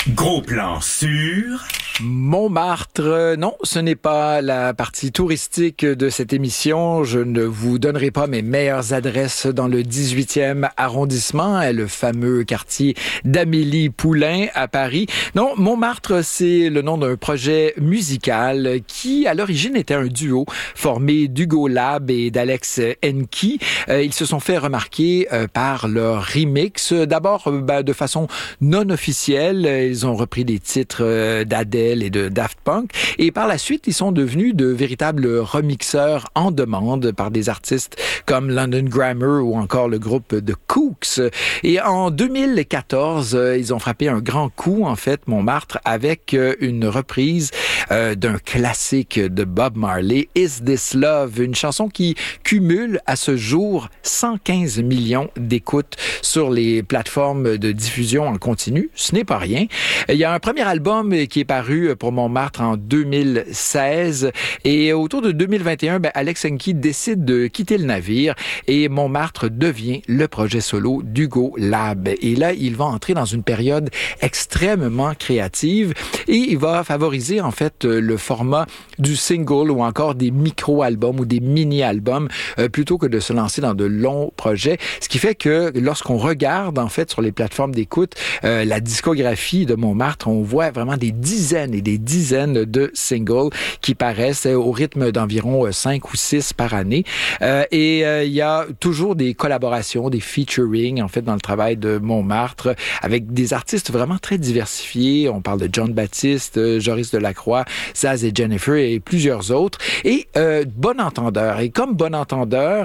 Gros plan sur... Montmartre. Non, ce n'est pas la partie touristique de cette émission. Je ne vous donnerai pas mes meilleures adresses dans le 18e arrondissement, le fameux quartier d'Amélie Poulain à Paris. Non, Montmartre, c'est le nom d'un projet musical qui, à l'origine, était un duo formé d'Hugo Lab et d'Alex Enki. Ils se sont fait remarquer par leur remix. D'abord, de façon non officielle, ils ont repris des titres d'Adèle et de Daft Punk. Et par la suite, ils sont devenus de véritables remixeurs en demande par des artistes comme London Grammar ou encore le groupe The Kooks. Et en 2014, ils ont frappé un grand coup, en fait, Montmartre, avec une reprise d'un classique de Bob Marley, Is This Love, une chanson qui cumule à ce jour 115 millions d'écoutes sur les plateformes de diffusion en continu. Ce n'est pas rien. Il y a un premier album qui est paru pour Montmartre en 2016 et autour de 2021, Alex Enki décide de quitter le navire et Montmartre devient le projet solo d'Hugo Lab. Et là, il va entrer dans une période extrêmement créative et il va favoriser en fait le format du single ou encore des micro-albums ou des mini-albums plutôt que de se lancer dans de longs projets. Ce qui fait que lorsqu'on regarde en fait sur les plateformes d'écoute la discographie de Montmartre, on voit vraiment des dizaines et des dizaines de singles qui paraissent au rythme d'environ 5 ou 6 par année. Il y a toujours des collaborations, des featuring en fait dans le travail de Montmartre avec des artistes vraiment très diversifiés. On parle de John Baptiste, Joris Delacroix, Zaz et Jennifer et plusieurs autres. Et Bon Entendeur. Et comme Bon Entendeur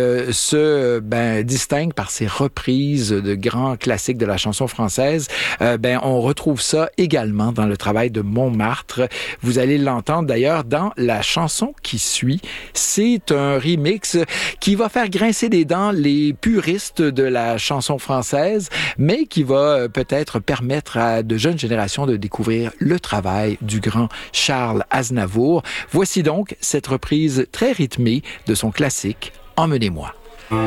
se distingue par ses reprises de grands classiques de la chanson française, on retrouve ça également dans le travail de Montmartre. Vous allez l'entendre d'ailleurs dans la chanson qui suit. C'est un remix qui va faire grincer des dents les puristes de la chanson française, mais qui va peut-être permettre à de jeunes générations de découvrir le travail du grand Charles Aznavour. Voici donc cette reprise très rythmée de son classique « Emmenez-moi ».